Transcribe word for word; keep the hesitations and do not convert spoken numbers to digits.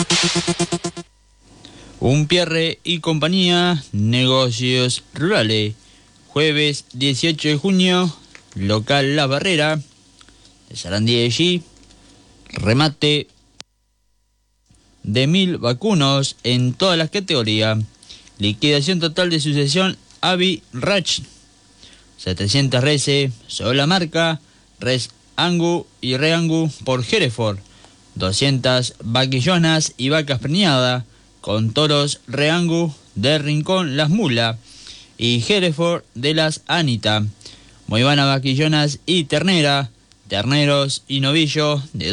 Unpierre y compañía, negocios rurales. Jueves dieciocho de junio, local La Barrera, de Sarandí de G. Remate de mil vacunos en todas las categorías. Liquidación total de sucesión Avi Rach. setecientas reses sobre la marca, res Angu y re Angu por Hereford. doscientas vaquillonas y vacas preñadas con toros re Angu de Rincón Las Mulas y Hereford de las Anita. Muy buenas vaquillonas y ternera, terneros y novillos de